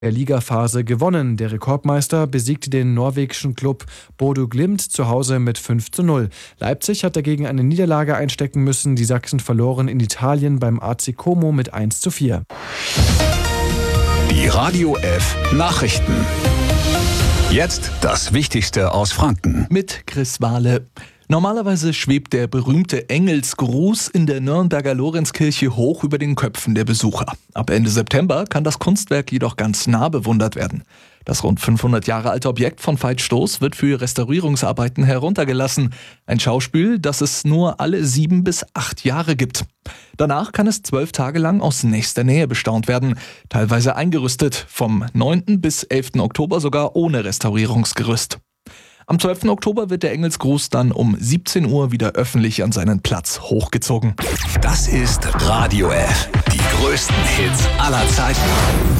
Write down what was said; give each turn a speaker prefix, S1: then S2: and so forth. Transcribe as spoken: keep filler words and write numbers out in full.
S1: der Ligaphase gewonnen. Der Rekordmeister besiegte den norwegischen Klub Bodø Glimt zu Hause mit fünf zu null. Leipzig hat dagegen eine Niederlage einstecken müssen. Die Sachsen verloren in Italien beim A C Como mit eins zu vier.
S2: Die Radio F Nachrichten. Jetzt das Wichtigste aus Franken.
S3: Mit Chris Wahle. Normalerweise schwebt der berühmte Engelsgruß in der Nürnberger Lorenzkirche hoch über den Köpfen der Besucher. Ab Ende September kann das Kunstwerk jedoch ganz nah bewundert werden. Das rund fünfhundert Jahre alte Objekt von Veit Stoß wird für Restaurierungsarbeiten heruntergelassen. Ein Schauspiel, das es nur alle sieben bis acht Jahre gibt. Danach kann es zwölf Tage lang aus nächster Nähe bestaunt werden, teilweise eingerüstet, vom neunten bis elften Oktober sogar ohne Restaurierungsgerüst. Am zwölften Oktober wird der Engelsgruß dann um siebzehn Uhr wieder öffentlich an seinen Platz hochgezogen.
S2: Das ist Radio F, die größten Hits aller Zeiten.